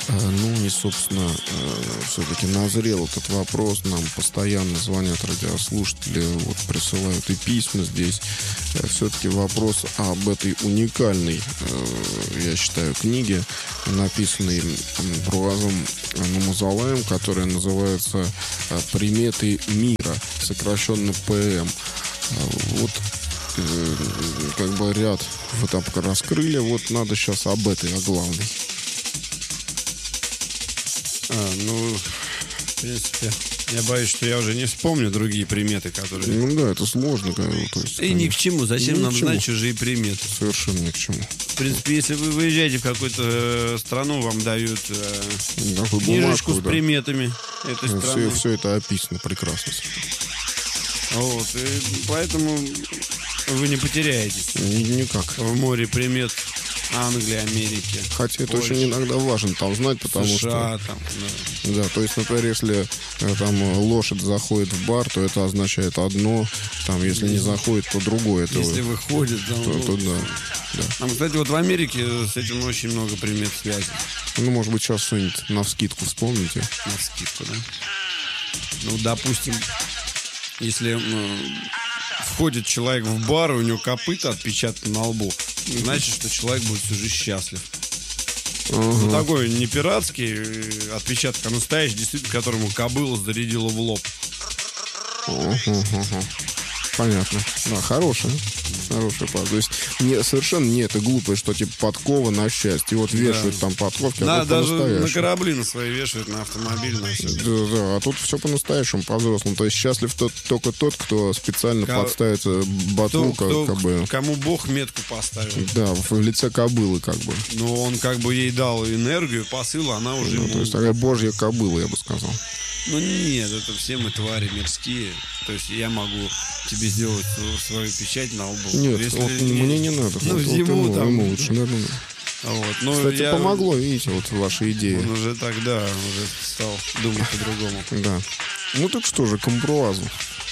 Ну и, собственно, все-таки назрел этот вопрос. Нам постоянно звонят радиослушатели, вот присылают и письма здесь. Все-таки вопрос об этой уникальной, я считаю, книге, написанной Амбруазом Намазалаем, которая называется «Приметы мира», сокращенно ПМ. Вот как бы ряд вы там раскрыли, вот надо сейчас об этой, о главной. Ну, в принципе, я боюсь, что я уже не вспомню другие приметы, которые... Ну да, это сложно. То есть, И ни к чему. Зачем нам чему. знать чужие приметы? Совершенно ни к чему. В принципе, если вы выезжаете в какую-то страну, вам дают Такую книжечку бумажку, с приметами этой страны. Все это описано прекрасно. Вот, и поэтому вы не потеряетесь Никак. в море примет Англии, Америки. Хотя это Польши, очень иногда важно там знать, потому США, что... там, Да, то есть, например, если там лошадь заходит в бар, то это означает одно, там, если не заходит, то другое. Это если выходит, то да. А, кстати, вот в Америке с этим очень много примет связи. Ну, может быть, сейчас что-нибудь навскидку вспомните. Навскидку, да? Ну, допустим, если входит человек в бар, и у него копыта отпечатано на лбу, значит, что человек будет всю жизнь счастлив. Ну, такой не пиратский отпечаток, а настоящий, действительно, которому кобыла зарядила в лоб. Понятно. Да, хорошая пара. То есть совершенно не это глупое, что типа подкова на счастье. И вот вешают там подковки, Да, а даже на корабли на свои вешают, на автомобиль, на все. Да, а тут все по-настоящему, по-взрослому. То есть счастлив только тот, кто специально подставится ботву, как бы... Кому Бог метку поставил. Да, в лице кобылы, как бы. Ну, он как бы ей дал энергию, посыл, она уже ему... То есть такая божья кобыла, я бы сказал. Ну нет, это все мы твари мирские. То есть я могу тебе сделать свою печать на лбу. Нет, если... вот мне не надо. Ну, вот ему лучше, да. Вот. Но кстати, помогло, видите, вот ваша идея. Он уже тогда уже стал думать по-другому. Да. Ну так что же, к амбруазу.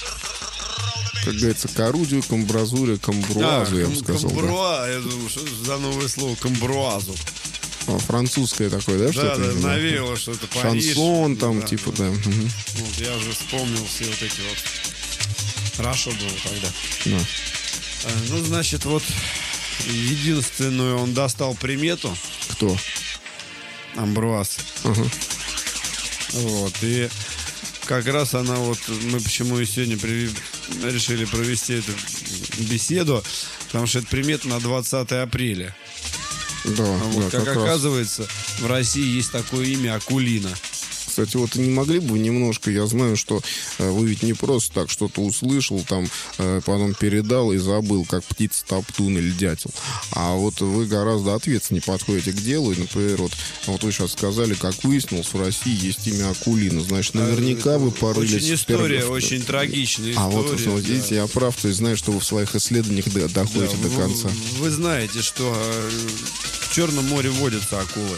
Как говорится, к орудию, к амбразуре, к амбруазу, я бы сказал. Камбруа, я думаю, что за новое слово камбруазу. Французское такое, да? Да, что-то, да, навеяло что-то Париж. Шансон там, да, типа, да. да. Вот, я уже вспомнил все вот эти вот. Хорошо было тогда. Да. Ну, значит, вот единственную он достал примету. Кто? Амбруаз. Ага. Вот, и как раз она вот, мы почему и сегодня решили провести эту беседу, потому что это примета на 20 апреля. Да, вот, да, как оказывается, в России есть такое имя Акулина. Кстати, вот не могли бы немножко, я знаю, что вы ведь не просто так что-то услышал, там, потом передал и забыл, как птица, топтун или дятел. А вот вы гораздо ответственнее подходите к делу. И, например, вот вы сейчас сказали, как выяснилось, в России есть имя Акулина. Значит, наверняка вы порылись... Очень история, очень трагичная история. А вот, видите, я прав, то есть знаю, что вы в своих исследованиях доходите до конца. Вы знаете, что в Черном море водятся акулы.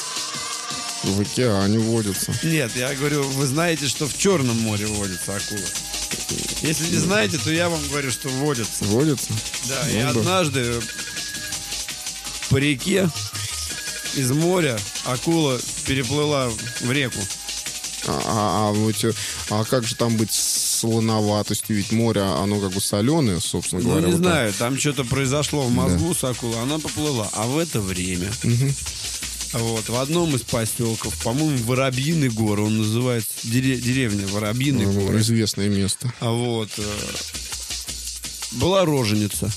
В океане водятся. Нет, я говорю, вы знаете, что в Черном море водятся акулы. Если не знаете, то я вам говорю, что водятся. Водятся? Да, ну, и да. однажды по реке из моря акула переплыла в реку. А как же там быть с солоноватостью? Ведь море, оно как бы соленое, собственно говоря. Ну, не вот знаю, там что-то произошло в мозгу с акулой, она поплыла. А в это время... Вот, в одном из поселков, по-моему, Воробьиные горы, он называется, деревня Воробьиные горы. Известное место. А вот, была роженица.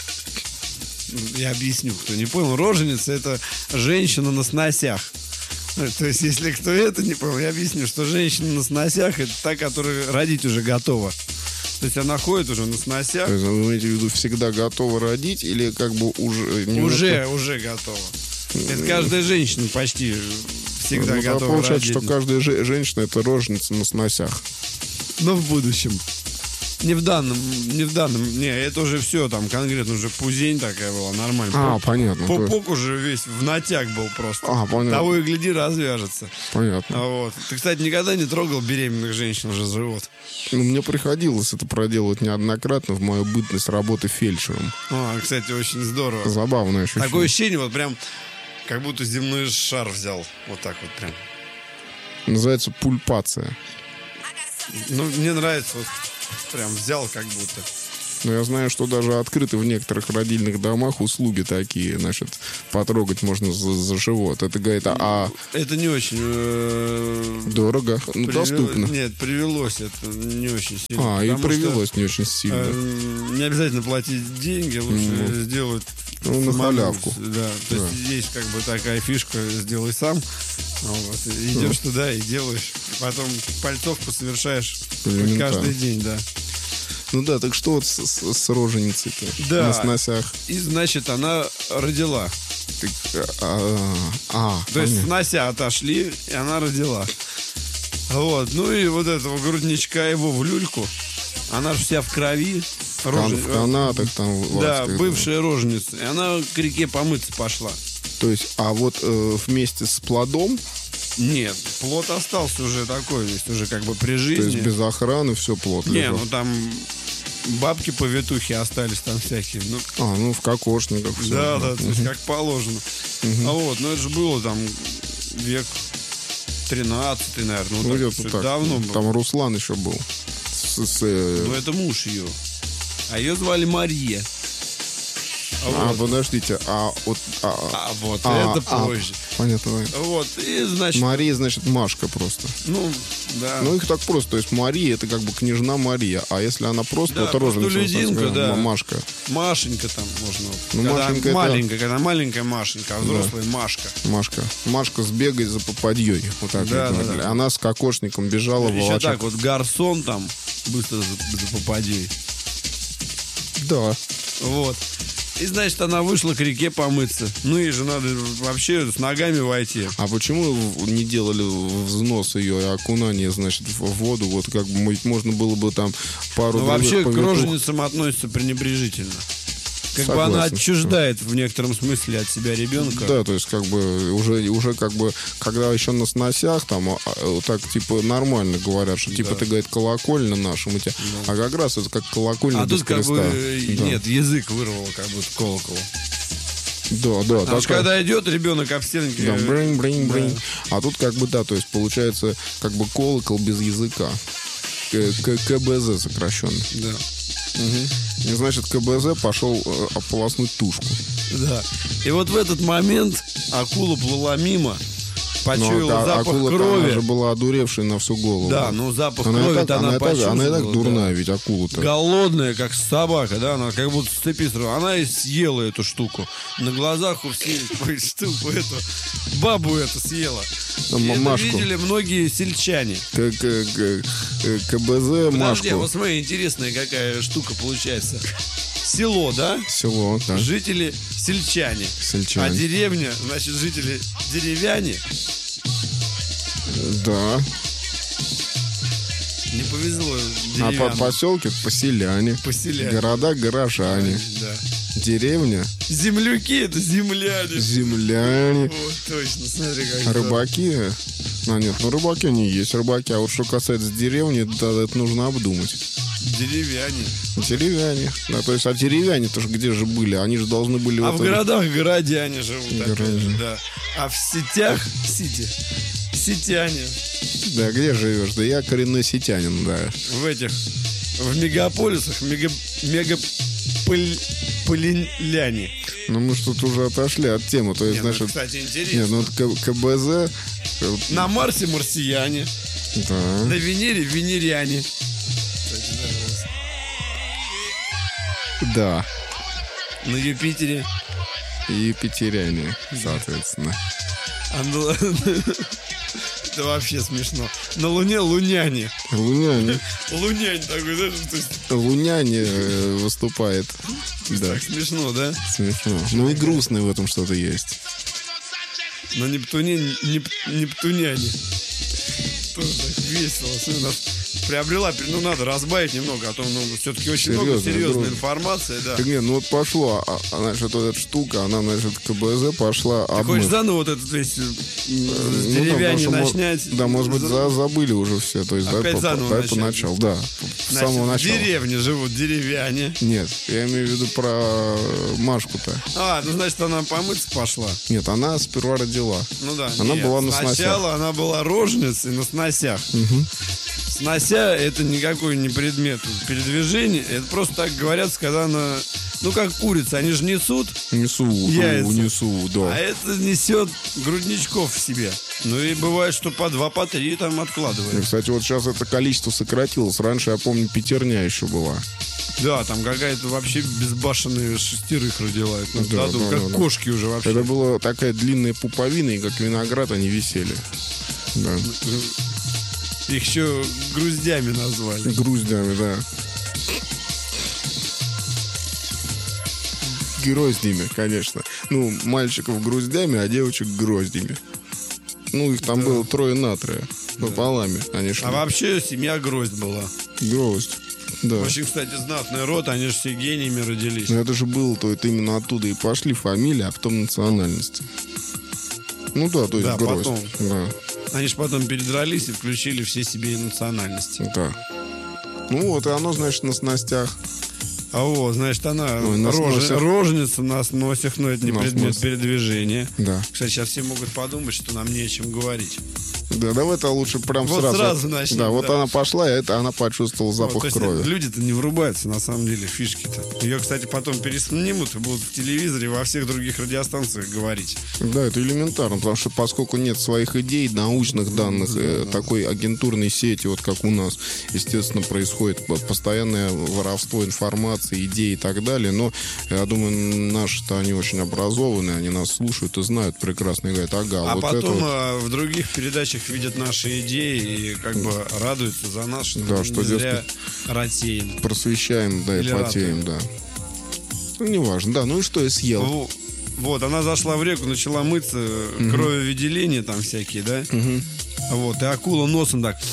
Я объясню, кто не понял. Роженица — это женщина на сносях. То есть, если кто это не понял, я объясню, что женщина на сносях — это та, которая родить уже готова. То есть она ходит уже на сносях. То есть, вы имеете в виду, всегда готова родить или как бы уже... Уже готова. Это каждая женщина почти всегда готова получается, родить. что каждая женщина — это роженица на сносях. Но в будущем. Не в данном, не, это уже все, там конкретно уже пузень такая была, нормально. Понятно. Пупок уже весь в натяг был просто. Понятно. Того и гляди, развяжется. Понятно. Вот. Ты, кстати, никогда не трогал беременных женщин уже за живот? Ну, мне приходилось это проделывать неоднократно в мою бытность работы фельдшером. Кстати, очень здорово. Забавное ощущение. Такое ощущение, вот прям Как будто земной шар взял. Вот так вот прям. Называется пульпация. Ну, мне нравится, вот прям взял как будто. Но я знаю, что даже открыты в некоторых родильных домах услуги такие, значит, потрогать можно за живот. Это говорит, Это не очень... дорого, ну, доступно. Нет, привелось это не очень сильно. И потому привелось что, не очень сильно. Не обязательно платить деньги, лучше сделать... Ну, на халявку. Да, то есть есть как бы такая фишка, сделай сам. Вот, идешь туда и делаешь. Потом пальцовку совершаешь каждый день, да. Ну да, так что вот с роженицей-то да. на сносях? И, значит, она родила. То есть снося отошли, и она родила. Вот. Ну и вот этого грудничка его в люльку. Она же вся в крови. В канатах там. Да, бывшая роженица. И она к реке помыться пошла. То есть, а вот вместе с плодом? Нет, плод остался уже такой, то есть уже как бы при жизни. То есть без охраны все плод лежал? Не, ну там бабки-повитухи остались там всякие. Ну в кокошниках. Все. Да, то есть как положено. Вот, но это же было там век 13-й, наверное. Ну где-то так. Давно было. Там Руслан еще был. Ну это муж ее. А ее звали Мария. Подождите, вот это позже. Понятно. Вот, и значит... Мария, значит, Машка просто. Ну, да. Ну, их так просто. То есть Мария, это как бы княжна Мария. А если она просто, да, это роженица. людинка, да. Машка. Машенька там можно. Ну, Машенька маленькая, когда маленькая Машенька, а взрослая Машка. Машка сбегает за попадьей. Вот так да. Она с кокошником бежала в еще так вот гарсон там быстро за попадей. Да. Вот. И, значит, она вышла к реке помыться. Ну, ей же надо вообще с ногами войти. А почему не делали взнос ее и окунание, значит, в воду? Вот как бы можно было бы там пару... Ну, вообще к роженицам относятся пренебрежительно. Как бы она отчуждает в некотором смысле от себя ребенка. Да, то есть как бы уже как бы, когда еще на сносях там так типа нормально говорят, что типа ты, говорит, колокольня наша, мы тебя... А как раз это как колокольня без креста. Как бы, нет, язык вырвал как будто колокол. Да. Потому что когда идет ребенок об стенке... Да, бринь. А тут как бы, да, то есть получается как бы колокол без языка. КБЗ сокращенно. Да. И, значит, КБЗ пошел ополоснуть тушку. Да. И вот в этот момент акула плыла мимо, почуяла запах крови. Она же была одуревшая на всю голову. Да, ну запах крови-то она почувствовала. Она и так дурная, ведь акула-то. Голодная, как собака, да, она как будто с цепи срывала. Она и съела эту штуку. На глазах у всех штуку эту, бабу эту съела. Это видели многие сельчане. КБЗ Машку. Вот смотри, интересная какая штука получается. Село, да? Село, да. Жители сельчане. А деревня, значит, жители деревяне. Да. Не повезло А деревянам. поселки поселяне. Города горожане. Да. Деревня. Земляки это земляне. Вот, точно, смотри, как рыбаки. Нет, рыбаки не есть рыбаки. А вот что касается деревни, да, это нужно обдумать. Деревяне. Да, то есть, а деревяне-то же где же были? Они же должны были... в городах городяне живут. Да. А в сетях сетяне. Да, где живешь? Да я коренной сетянин, да. В мегаполисах мегаполиняне. Ну, мы же тут уже отошли от темы. То есть, значит, кстати, интересно. КБЗ... На Марсе марсияне. Да. На Венере венеряне. Да. На Юпитере юпитеряне, соответственно. Это вообще смешно. На Луне луняне. Лунянь такой, знаешь, то есть... Луняне выступает. Да. Так смешно, да? Смешно. Ну и грустно в этом что-то есть. На Нептуне Нептуняне. Тоже так весело. У нас приобрела, надо разбавить немного, а то все-таки очень много серьезной информации, да. Так нет, вот пошло, значит, вот эта штука, она, значит, КБЗ пошла Ты хочешь заново вот этот весь деревяней начнять. Да, может быть, забыли уже все. То есть, опять заново поначалу, да. С самого начала. В деревне живут деревяне. Нет, я имею в виду про Машку-то. Значит, она помыться пошла. Нет, она сперва родила. Ну да. Она была на сносях. Сначала она была рожницей на сносях. Угу. Снося — это никакой не предмет передвижения. Это просто так говорят, когда она... как курица, они же несут яйца. Несу, да. А это несет грудничков в себе. И бывает, что по 2, по 3 там откладывает. И, кстати, вот сейчас это количество сократилось. Раньше, я помню, 5 еще была. Да, там какая-то вообще безбашенная 6 родила. Как кошки уже вообще. Это была такая длинная пуповина, и как виноград они висели. Да. Их еще груздями назвали. Груздями, да. Гроздями, конечно. Мальчиков груздями, а девочек гроздями. Их там было 3 на 3. Пополами они шли. А вообще семья Гроздь была. Гроздь, да. Очень, кстати, знатный род, они же все гениями родились. Это же было, то это именно оттуда и пошли фамилии, а потом национальности. То есть Гроздь. Потом. Да. Они же потом передрались и включили все себе национальности. Да. И оно, значит, на снастях. Значит, она рожница на сносях, но это не предмет передвижения. Да. Кстати, сейчас все могут подумать, что нам не о чем говорить. Да, давай-то лучше прям сразу начнем. Да, она пошла, и она почувствовала запах крови. Люди-то не врубаются, на самом деле, фишки-то. Ее, кстати, потом переснимут и будут в телевизоре и во всех других радиостанциях говорить. Да, это элементарно, потому что поскольку нет своих идей, научных данных, такой агентурной сети, как у нас, естественно, происходит постоянное воровство информации, идей и так далее. Но, я думаю, наши-то, они очень образованные, они нас слушают и знают прекрасно, и говорят, а потом в других передачах видят наши идеи и радуются за нас, что мы не зря ратеем. Просвещаем, да, и потеем, да. Неважно, да. И что я съел? Она зашла в реку, начала мыться, крововыделения там всякие, да? И акула носом так...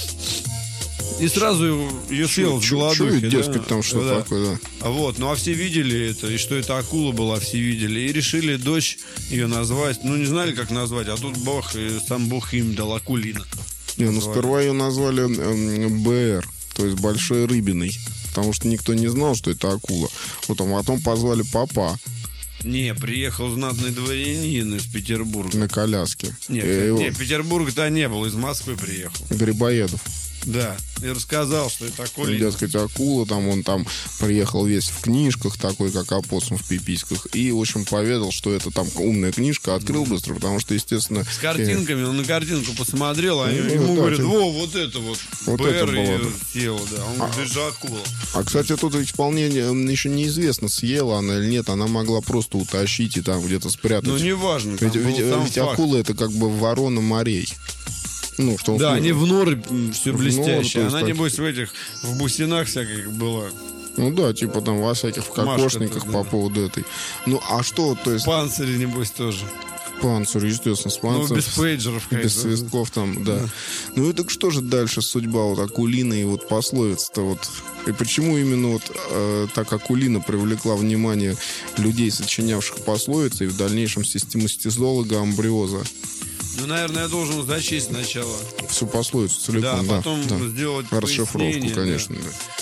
И сразу ее съел в голодухе. Дескать, там что-то такое, да. А все видели это, и что это акула была, все видели. И решили дочь ее назвать. Не знали, как назвать, а тут сам Бог им дал акулина. Сперва ее назвали БР, то есть Большой Рыбиной. Потому что никто не знал, что это акула. А потом позвали папа. Не, приехал знатный дворянин из Петербурга. На коляске. Нет, Петербурга-то не был, из Москвы приехал. Грибоедов. Да, и рассказал, что это акулина. Дескать, акула, он приехал весь в книжках, такой, как опоссум в пиписьках, и, в общем, поведал, что это там умная книжка, открыл быстро, потому что, естественно... С картинками, он на картинку посмотрел, а ему говорят, вот это БР ее съела, да. Он говорит, это же акула. А, кстати, тут вполне еще неизвестно, съела она или нет, она могла просто утащить и там где-то спрятать. Неважно. Ведь акула — это как бы ворона морей. Да, они в норы все блестящие. Она, небось, в бусинах всяких была. Там во всяких кокошниках по поводу этой. А что, то есть... Панцири, небось, тоже. Панцирь, естественно, с панцирем. Без пейджеров, конечно. Без свистков там, да. И так что же дальше судьба акулины и пословица-то И почему именно так акулина привлекла внимание людей, сочинявших пословицы, и в дальнейшем систематизолога Амбриоза? Наверное, я должен зачесть сначала. Всю пословицу целиком, да. Потом сделать расшифровку, конечно,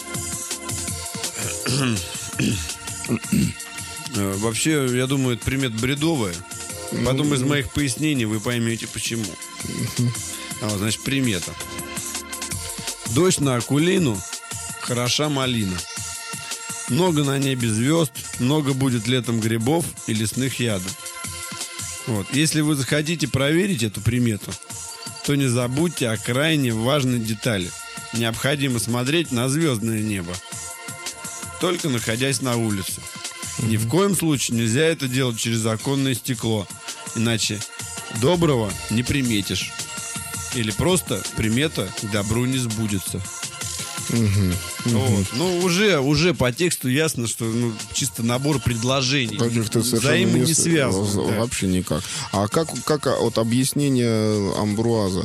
да. Вообще, я думаю, это примета бредовая. Потом из моих пояснений вы поймете, почему. Значит, примета. Дождь на акулину, хороша малина. Много на небе звезд, много будет летом грибов и лесных ядов. Если вы захотите проверить эту примету, то не забудьте о крайне важной детали. Необходимо смотреть на звездное небо, только находясь на улице. Ни в коем случае нельзя это делать через оконное стекло, иначе доброго не приметишь. Или просто примета к добру не сбудется. Уже по тексту ясно, что чисто набор предложений. Взаимно не связаны. Вообще никак. А как объяснение Амбруаза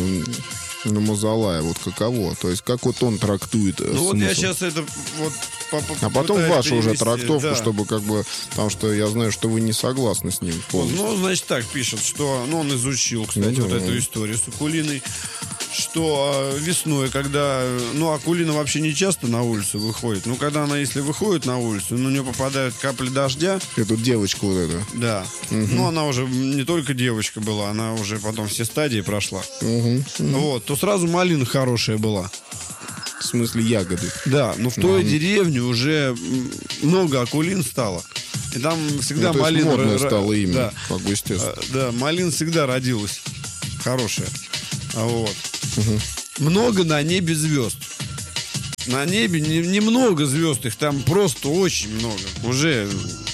Мазалая, каково? То есть как он трактует смысл? Я сейчас это А потом ваша уже перевести, трактовка, да. чтобы как бы... Потому что я знаю, что вы не согласны с ним полностью. Ну, значит, так пишет, что... Ну, он изучил, кстати, Ну, вот да. эту историю с Акулиной. Что весной, когда... Ну, Акулина вообще не часто на улицу выходит. Но когда она, если выходит на улицу, на нее попадают капли дождя. Эту девочку вот эту. Да. Ну, она уже не только девочка была, она уже потом все стадии прошла. Вот. То сразу малина хорошая была. В смысле ягоды. Да, но в той деревне уже много акулин стало. И там всегда Ну, то есть малина... модное стало имя, Да. как бы естественно. Да, малина всегда родилась хорошая. Вот. Много на небе звезд. На небе немного звезд, их там просто очень много. Уже.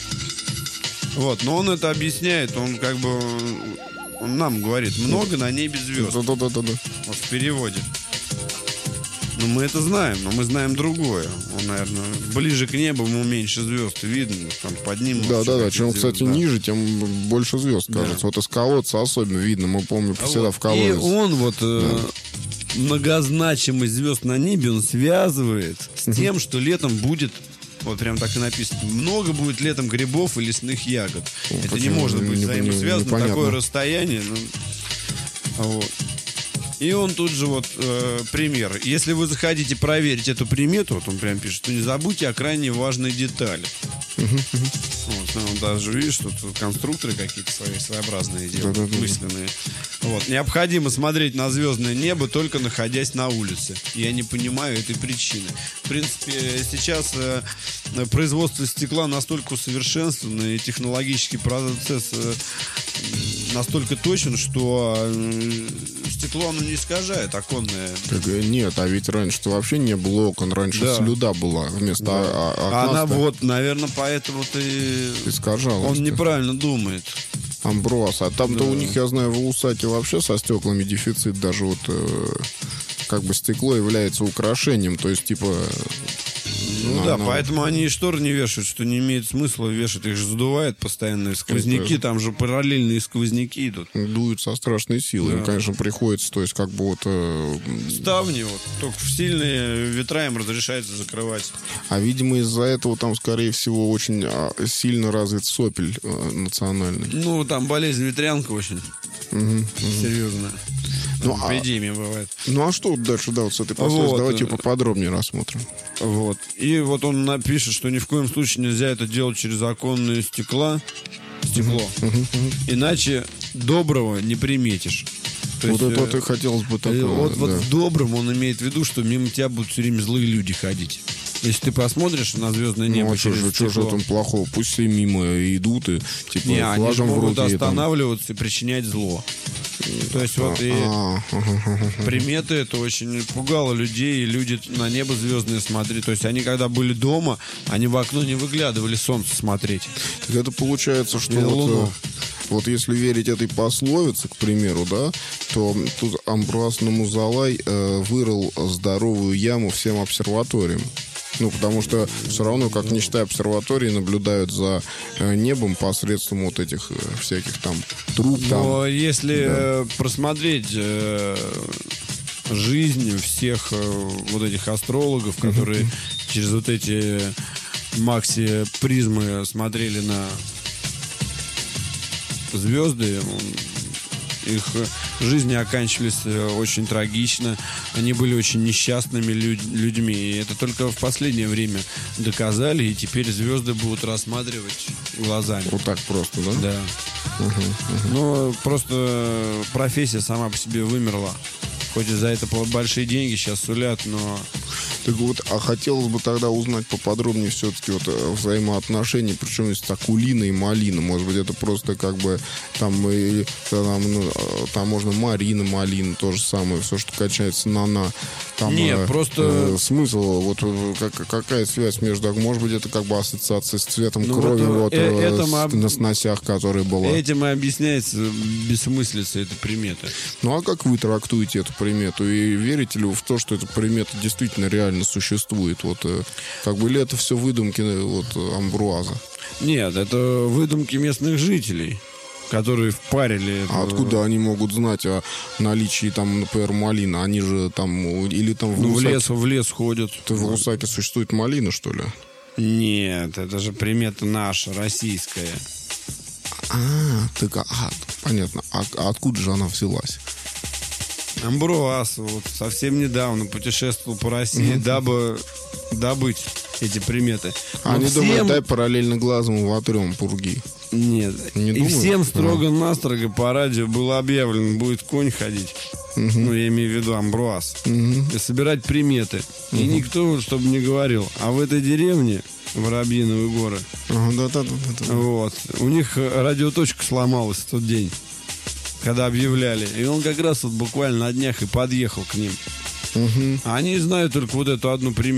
Вот, но он это объясняет, он как бы... Он нам говорит, много на небе звезд. Да-да-да-да. Вот в переводе. Ну, мы это знаем, но мы знаем другое. Он, наверное, ближе к небу, ему меньше звезд видно. Там под ним... Да-да-да. Чем, кстати, да. ниже, тем больше звезд, кажется. Вот из колодца особенно видно. Мы помним всегда в колодец. И он вот многозначимость звезд на небе он связывает с тем, что летом будет, вот прям так и написано, много будет летом грибов и лесных ягод. Это не почему? может быть взаимосвязано, Непонятно. такое расстояние. Вот. И он тут же вот пример. Если вы захотите проверить эту примету, вот он прям пишет, то не забудьте о крайне важной детали. Вот, он даже, видишь, тут конструкторы какие-то своеобразные делают, Да-да-да. мысленные. Вот. Необходимо смотреть на звездное небо, только находясь на улице. Я не понимаю этой причины. В принципе, сейчас производство стекла настолько усовершенствовано, и технологический процесс настолько точен, что стекло оно не искажает оконное. Нет, а ведь раньше-то вообще не было окон. Раньше Да. слюда была вместо окна. Она вот, наверное, поэтому-то и искажалась. он неправильно думает. Амбруаз. А там-то у них, я знаю, в Улусаке вообще со стеклами дефицит. Даже вот как бы стекло является украшением. То есть, типа... Ну да, поэтому они и шторы не вешают, что не имеет смысла вешать. Их же задувает постоянно. Сквозняки, там же параллельные сквозняки идут. Дуют со страшной силой. Да. Им, конечно, приходится, то есть, как бы вот... Ставни вот, только в сильные ветра им разрешается закрывать. А, видимо, из-за этого там, скорее всего, очень сильно развит сопель национальный. Ну, там болезнь ветрянка очень серьезная. Ну, Эпидемия бывает. Ну, а что дальше, да, вот с этой последствией? Вот. Давайте поподробнее рассмотрим. Вот. И вот он напишет, что ни в коем случае нельзя это делать через оконные стекло. Иначе доброго не приметишь. То Вот есть, это вот и хотелось бы такого. вот в добром он имеет в виду, что мимо тебя будут все время злые люди ходить. Если ты посмотришь на звездное небо Ну, а что через же стекло, там плохого? Пусть все мимо идут и типа не, они же флагом в могут руке. и там. останавливаться и причинять зло. То есть вот и приметы это очень пугало людей, и люди на небо звездное смотрели. То есть они, когда были дома, они в окно не выглядывали солнце смотреть. Так это получается, что Или луну. вот если верить этой пословице, к примеру, да, то тут Амбруаз Намузалай вырыл здоровую яму всем обсерваториям. Ну, потому что все равно, как не считая обсерватории, наблюдают за небом посредством вот этих всяких там труб. Но Там. если просмотреть жизнь всех вот этих астрологов, которые через вот эти макси-призмы смотрели на звезды, их жизни оканчивались очень трагично. Они были очень несчастными людьми. И это только в последнее время доказали. И теперь звезды будут рассматривать глазами. Вот так просто, да? Да. Ну, просто профессия сама по себе вымерла. Хоть и за это большие деньги сейчас сулят, но... Так вот, а хотелось бы тогда узнать поподробнее все-таки вот взаимоотношения, причем есть Акулина и Малина. Может быть, это просто как бы там можно Марина, Малина, то же самое, все, что качается на. Там, Нет, просто... Смысл, вот какая связь между... Может быть, это как бы ассоциация с цветом крови на сносях, которая была. Этим и объясняется бессмыслица этой приметы. Ну, а как вы трактуете эту примету? И верите ли вы в то, что эта примета действительно реально существует? Вот, как бы, или это все выдумки вот, Амбруаза? Нет, это выдумки местных жителей, которые впарили. А откуда они могут знать о наличии там, например, малины? Они же там или там в лес ходят. В Улусаке существует малина, что ли? Нет, это же примета наша, российская. Понятно. А откуда же она взялась? Амбруаз вот совсем недавно путешествовал по России, дабы добыть эти приметы. Они думают, дай параллельно глазом вотрем пурги. Нет. Не и думают? всем строго-настрого по радио было объявлено, будет конь ходить. Ну, я имею в виду Амбруаз. И собирать приметы. И никто, чтобы не говорил. А в этой деревне, Воробьиновые горы, Да. вот, у них радиоточка сломалась в тот день, когда объявляли. И он как раз вот буквально на днях и подъехал к ним. А они знают только вот эту одну примету.